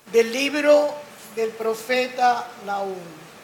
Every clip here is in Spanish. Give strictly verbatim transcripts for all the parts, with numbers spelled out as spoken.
Del libro del profeta Nahum.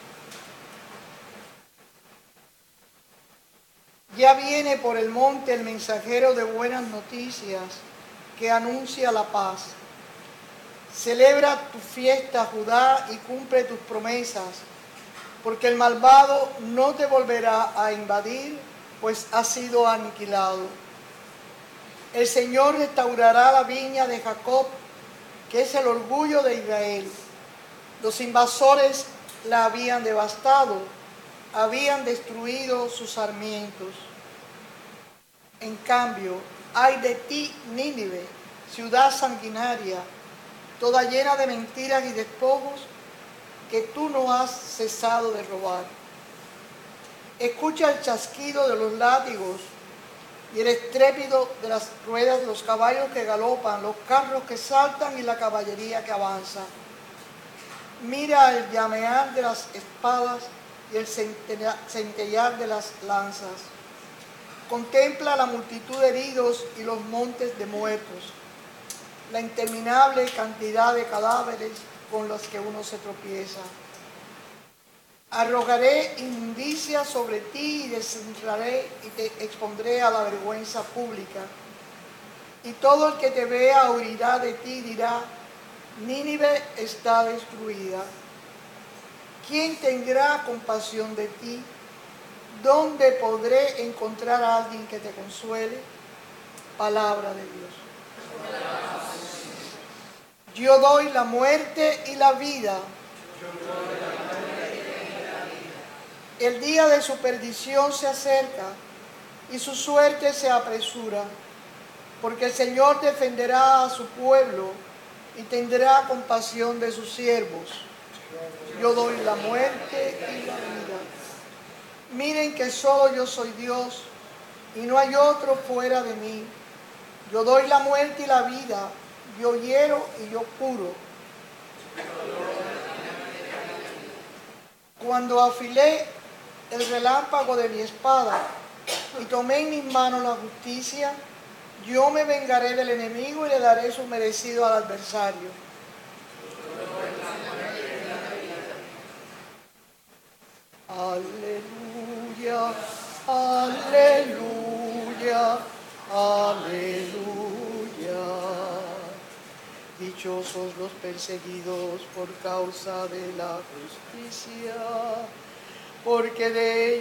Ya viene por el monte el mensajero de buenas noticias que anuncia la paz. Celebra tu fiesta, Judá, y cumple tus promesas, porque el malvado no te volverá a invadir, pues ha sido aniquilado. El Señor restaurará la viña de Jacob, que es el orgullo de Israel. Los invasores la habían devastado, habían destruido sus sarmientos. En cambio, ay de ti, Nínive, ciudad sanguinaria, toda llena de mentiras y despojos, que tú no has cesado de robar. Escucha el chasquido de los látigos y el estrépito de las ruedas de los caballos que galopan, los carros que saltan y la caballería que avanza. Mira el llamear de las espadas y el centellar de las lanzas. Contempla la multitud de heridos y los montes de muertos, la interminable cantidad de cadáveres con los que uno se tropieza. Arrojaré inmundicia sobre ti y desenterraré y te expondré a la vergüenza pública. Y todo el que te vea huirá de ti y dirá: Nínive está destruida. ¿Quién tendrá compasión de ti? ¿Dónde podré encontrar a alguien que te consuele? Palabra de Dios. Yo doy la muerte y la vida. El día de su perdición se acerca y su suerte se apresura, porque el Señor defenderá a su pueblo y tendrá compasión de sus siervos. Yo doy la muerte y la vida. Miren que solo yo soy Dios y no hay otro fuera de mí. Yo doy la muerte y la vida, yo hiero y yo curo. Cuando afilé el relámpago de mi espada y tomé en mis manos la justicia, yo me vengaré del enemigo y le daré su merecido al adversario. Aleluya, aleluya, aleluya. Dichosos los perseguidos por causa de la justicia, porque de ellos